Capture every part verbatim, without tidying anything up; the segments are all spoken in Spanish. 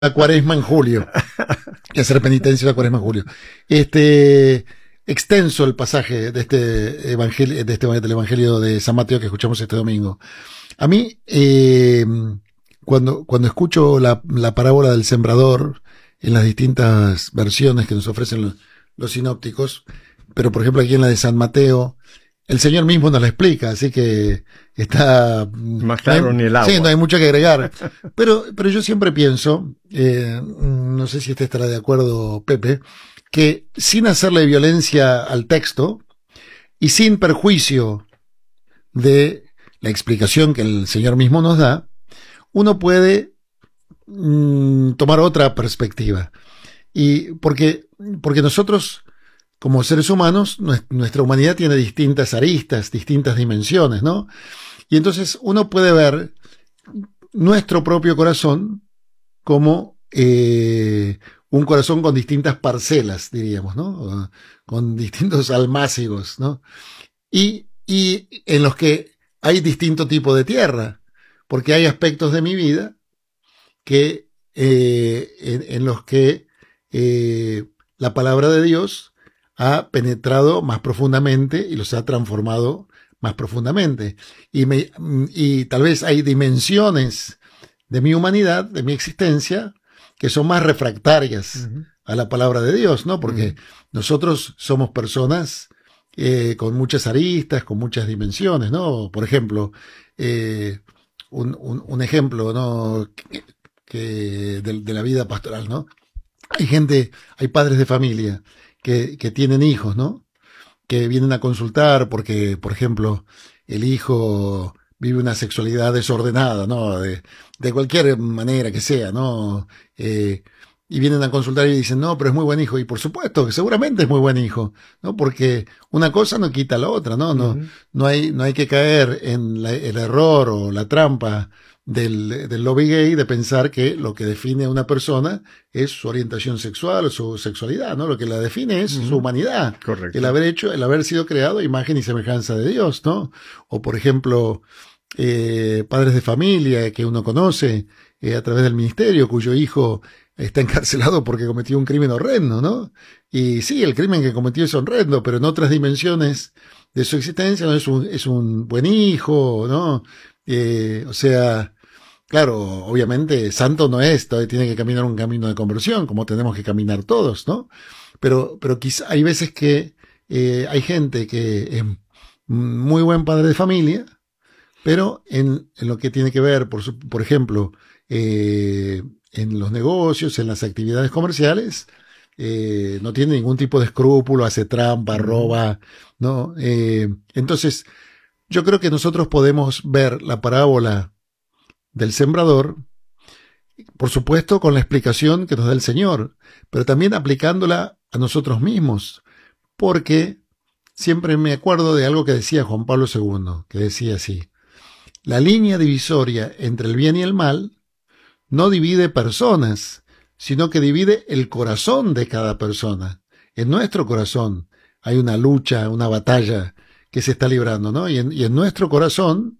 la cuaresma en julio. Y hacer penitencia la cuaresma en julio. Este, extenso el pasaje de este evangelio, de este del evangelio de San Mateo que escuchamos este domingo. A mí, eh, cuando, cuando escucho la, la parábola del sembrador en las distintas versiones que nos ofrecen los, los sinópticos, pero por ejemplo aquí en la de San Mateo, el Señor mismo nos la explica, así que está más claro, no hay, ni el agua. Sí, no hay mucho que agregar. Pero, pero yo siempre pienso, eh, no sé si este estará de acuerdo, Pepe, que sin hacerle violencia al texto y sin perjuicio de la explicación que el Señor mismo nos da, uno puede mm, tomar otra perspectiva. Y porque, porque nosotros, como seres humanos, nuestra humanidad tiene distintas aristas, distintas dimensiones, ¿no? Y entonces uno puede ver nuestro propio corazón como eh, un corazón con distintas parcelas, diríamos, ¿no? Con distintos almácigos, ¿no? Y, y en los que hay distinto tipo de tierra, porque hay aspectos de mi vida que eh, en, en los que eh, la palabra de Dios ha penetrado más profundamente y los ha transformado más profundamente. Y, me, y tal vez hay dimensiones de mi humanidad, de mi existencia, que son más refractarias uh-huh. a la palabra de Dios, ¿no? Porque uh-huh. nosotros somos personas eh, con muchas aristas, con muchas dimensiones, ¿no? Por ejemplo, eh, un, un, un ejemplo, ¿no? Que, que de, de la vida pastoral, ¿no? Hay gente, hay padres de familia que, que tienen hijos, ¿no? Que vienen a consultar porque, por ejemplo, el hijo vive una sexualidad desordenada, ¿no? De, de cualquier manera que sea, ¿no? Eh, y vienen a consultar y dicen, no, pero es muy buen hijo. Y por supuesto, que seguramente es muy buen hijo, ¿no? Porque una cosa no quita la otra, ¿no? No, uh-huh. no hay, no hay que caer en la, el error o la trampa del, del lobby gay de pensar que lo que define a una persona es su orientación sexual o su sexualidad, ¿no? Lo que la define es uh-huh. su humanidad. Correcto. El haber hecho, el haber sido creado a imagen y semejanza de Dios, ¿no? O por ejemplo, eh, padres de familia que uno conoce eh, a través del ministerio, cuyo hijo está encarcelado porque cometió un crimen horrendo, ¿no? Y sí, el crimen que cometió es horrendo, pero en otras dimensiones de su existencia no es un, es un buen hijo, ¿no? Eh, o sea, claro, obviamente santo no es, todavía tiene que caminar un camino de conversión, como tenemos que caminar todos, ¿no? Pero, pero quizá hay veces que eh, hay gente que es muy buen padre de familia, pero en, en lo que tiene que ver, por, su, por ejemplo, eh, en los negocios, en las actividades comerciales, eh, no tiene ningún tipo de escrúpulo, hace trampa, roba, ¿no? Eh, entonces, yo creo que nosotros podemos ver la parábola del sembrador, por supuesto con la explicación que nos da el Señor, pero también aplicándola a nosotros mismos, porque siempre me acuerdo de algo que decía Juan Pablo segundo, que decía así: la línea divisoria entre el bien y el mal no divide personas, sino que divide el corazón de cada persona. En nuestro corazón hay una lucha, una batalla que se está librando, ¿no? Y en, y en nuestro corazón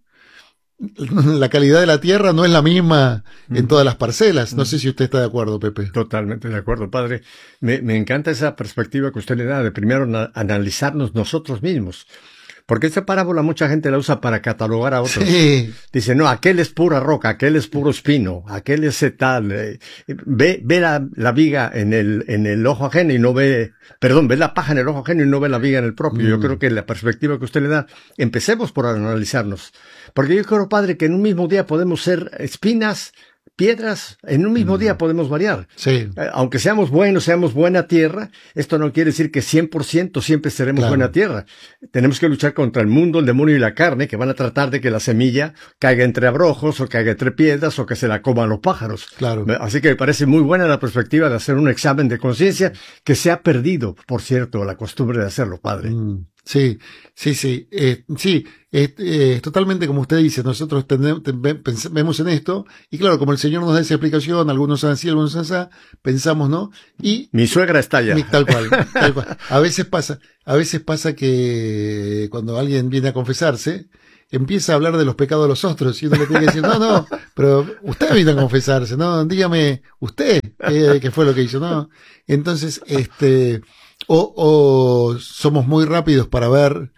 la calidad de la tierra no es la misma en todas las parcelas. No sé si usted está de acuerdo, Pepe. Totalmente de acuerdo, padre. Me, me encanta esa perspectiva que usted le da de primero na- analizarnos nosotros mismos. Porque esta parábola mucha gente la usa para catalogar a otros. Sí. Dice, no, aquel es pura roca, aquel es puro espino, aquel es tal. Eh, ve ve la, la viga en el, en el ojo ajeno y no ve, perdón, ve la paja en el ojo ajeno y no ve la viga en el propio. Mm. Yo creo que la perspectiva que usted le da, empecemos por analizarnos. Porque yo creo, padre, que en un mismo día podemos ser espinas, piedras, en un mismo mm. día podemos variar. Sí. Eh, aunque seamos buenos, seamos buena tierra, esto no quiere decir que cien por ciento siempre seremos Claro. buena tierra. Tenemos que luchar contra el mundo, el demonio y la carne, que van a tratar de que la semilla caiga entre abrojos, o caiga entre piedras, o que se la coman los pájaros. Claro. Así que me parece muy buena la perspectiva de hacer un examen de conciencia, que se ha perdido, por cierto, la costumbre de hacerlo, padre. Mm. Sí, sí, sí, eh, sí, es eh, totalmente como usted dice, nosotros tenemos, ten, pens, vemos en esto, y claro, como el Señor nos da esa explicación, algunos son así, algunos son así, pensamos, ¿no? Y mi suegra está allá. Mi, tal cual, tal cual. A veces pasa, a veces pasa que cuando alguien viene a confesarse, empieza a hablar de los pecados de los otros y uno le tiene que decir, no, no, pero usted vino a confesarse, no, dígame usted qué, qué fue lo que hizo, no. Entonces, este, o, o somos muy rápidos para ver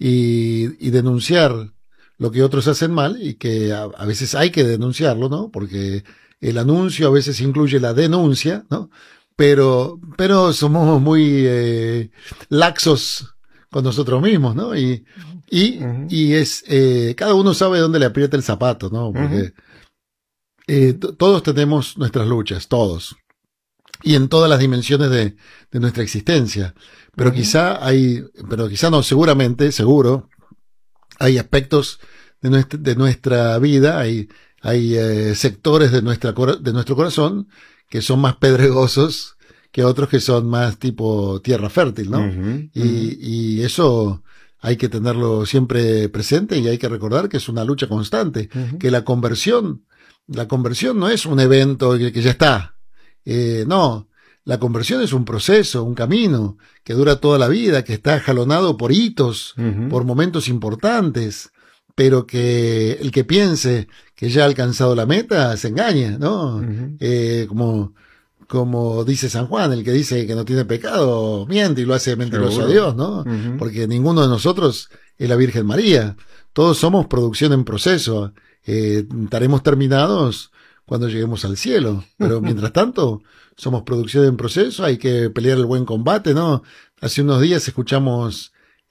y, y denunciar lo que otros hacen mal y que a, a veces hay que denunciarlo, ¿no? Porque el anuncio a veces incluye la denuncia, ¿no? Pero, pero somos muy eh, laxos con nosotros mismos, ¿no? Y, y, uh-huh. y es, eh, cada uno sabe dónde le aprieta el zapato, ¿no? Porque uh-huh. eh, t- todos tenemos nuestras luchas, todos. Y en todas las dimensiones de, de nuestra existencia. Pero uh-huh. quizá hay, pero quizá no, seguramente, seguro, hay aspectos de nuestra, de nuestra vida, hay, hay eh, sectores de nuestra, de nuestro corazón que son más pedregosos que otros que son más tipo tierra fértil, ¿no? Uh-huh, y, uh-huh. y eso hay que tenerlo siempre presente y hay que recordar que es una lucha constante, uh-huh. que la conversión, la conversión no es un evento que, que ya está, eh, no, la conversión es un proceso, un camino que dura toda la vida, que está jalonado por hitos, uh-huh. por momentos importantes, pero que el que piense que ya ha alcanzado la meta se engaña, ¿no? Uh-huh. Eh, como, como dice San Juan, el que dice que no tiene pecado miente y lo hace mentiroso Seguro. a Dios, ¿no? Uh-huh. Porque ninguno de nosotros es la Virgen María. Todos somos producción en proceso. Eh, estaremos terminados cuando lleguemos al cielo. Pero mientras tanto, somos producción en proceso. Hay que pelear el buen combate, ¿no? Hace unos días escuchamos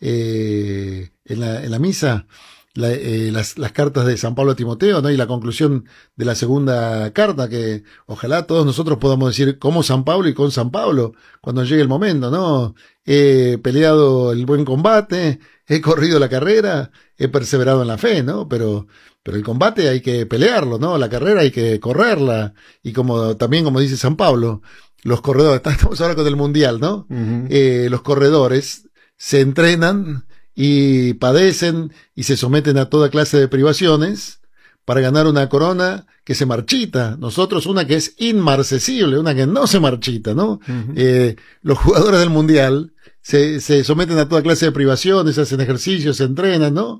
eh, en la, en la misa La, eh, las, las cartas de San Pablo a Timoteo, ¿no? Y la conclusión de la segunda carta, que ojalá todos nosotros podamos decir como San Pablo y con San Pablo, cuando llegue el momento, ¿no? He peleado el buen combate, he corrido la carrera, he perseverado en la fe, ¿no? Pero, pero el combate hay que pelearlo, ¿no? La carrera hay que correrla. Y como, también como dice San Pablo, los corredores, estamos ahora con el Mundial, ¿no? Uh-huh. Eh, los corredores se entrenan y padecen y se someten a toda clase de privaciones para ganar una corona que se marchita. Nosotros una que es inmarcesible, una que no se marchita, ¿no? Uh-huh. Eh, los jugadores del Mundial se, se someten a toda clase de privaciones, hacen ejercicios, se entrenan, ¿no?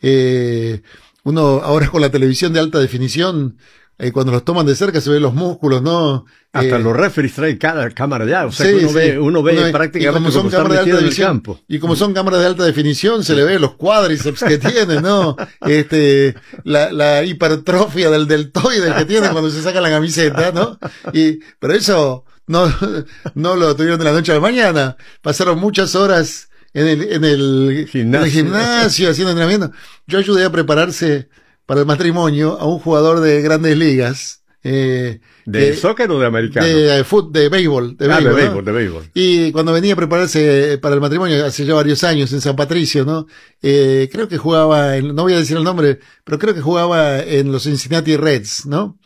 Eh, uno ahora con la televisión de alta definición, eh, cuando los toman de cerca se ven los músculos, ¿no? Hasta eh, los referees traen cada cámara ya, o sea sí, que uno, sí. ve, uno ve uno, prácticamente como son como cámaras de alta definición, campo. Y como son cámaras de alta definición, se le ve los cuádriceps que tienen, ¿no? Este, la, la hipertrofia del deltoide que tienen cuando se saca la camiseta, ¿no? Y, pero eso no, no lo tuvieron de la noche a la mañana. Pasaron muchas horas en el, en el gimnasio, en el gimnasio haciendo entrenamiento. Yo ayudé a prepararse para el matrimonio a un jugador de grandes ligas. Eh, ¿De eh, soccer o de americano? De, de, de, de béisbol. De ah, béisbol, de ¿no? béisbol, de béisbol. Y cuando venía a prepararse para el matrimonio, hace ya varios años, en San Patricio, ¿no? Eh, creo que jugaba, en, no voy a decir el nombre, pero creo que jugaba en los Cincinnati Reds, ¿no?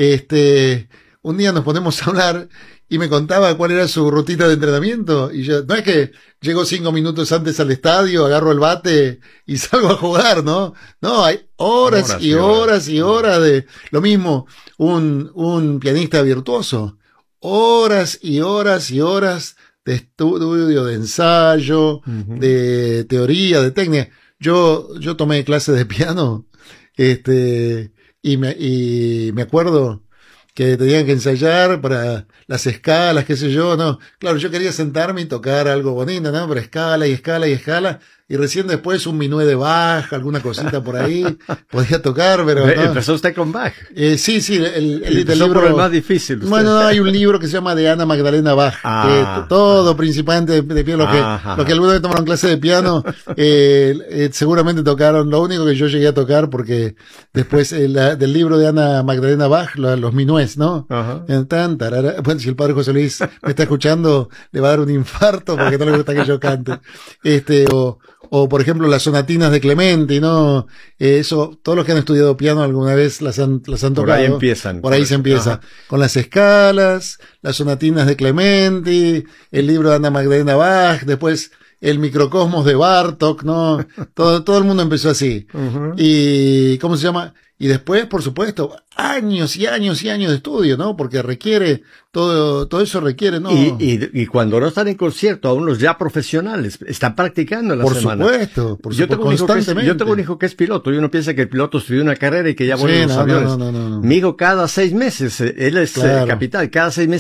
Este, un día nos ponemos a hablar y me contaba cuál era su rutina de entrenamiento. Y yo, no es que llego cinco minutos antes al estadio, agarro el bate y salgo a jugar, ¿no? No, hay horas, horas y horas, horas y horas de, lo mismo, un, un pianista virtuoso. Horas y horas y horas de estudio, de ensayo, uh-huh. de teoría, de técnica. Yo, yo tomé clases de piano, este, y me, y me acuerdo que tenían que ensayar para las escalas, qué sé yo, no. Claro, yo quería sentarme y tocar algo bonito, ¿no? Pero escala y escala y escala. Y recién después un minué de Bach, alguna cosita por ahí, podía tocar, pero no. ¿Empezó usted con Bach? Eh, sí, sí, el, el, el libro. Por el más difícil. Usted. Bueno, no, hay un libro que se llama de Ana Magdalena Bach, ah, que todo ah, principalmente de, de piano, los que, ah, los que alguna vez tomaron clase de piano, eh, eh, seguramente tocaron, lo único que yo llegué a tocar, porque después eh, la, del libro de Ana Magdalena Bach, lo, los minués, ¿no? Ajá. Tan, tarara, bueno, si el padre José Luis me está escuchando, le va a dar un infarto porque no le gusta que yo cante. Este, o, O, por ejemplo, las sonatinas de Clementi, ¿no? Eh, eso, todos los que han estudiado piano alguna vez las han, las han tocado. Por ahí empiezan. Por ahí se empieza. Ajá. Con las escalas, las sonatinas de Clementi, el libro de Ana Magdalena Bach, después el microcosmos de Bartók, ¿no? Todo, todo el mundo empezó así. Uh-huh. Y, ¿cómo se llama? Y después, por supuesto, años y años y años de estudio, ¿no? Porque requiere, todo, todo eso requiere, ¿no? Y, y, y cuando no están en concierto, aún los ya profesionales, están practicando en la por semana. Supuesto, por yo supuesto, tengo constantemente. Es, yo tengo un hijo que es piloto, y uno piensa que el piloto estudió una carrera y que ya vuelve sí, los no, aviones. No, no, no, no. Mi hijo cada seis meses, él es claro. eh, capitán, cada seis meses